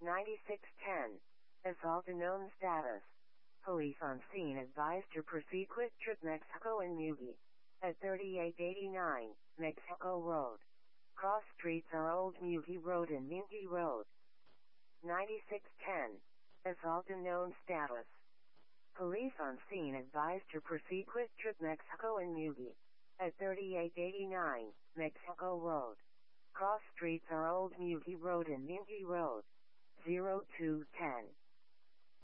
9610. Assault unknown status. Police on scene advised to proceed Quick Trip Mexico in Mugi. At 3889, Mexico Road. Cross streets are Old Mugi Road and Mugi Road. 9610. Assault unknown status. Police on scene advised to proceed Quick Trip Mexico in Mugi. At 3889, Mexico Road. Cross streets are Old Mugi Road and Mugi Road. 0210.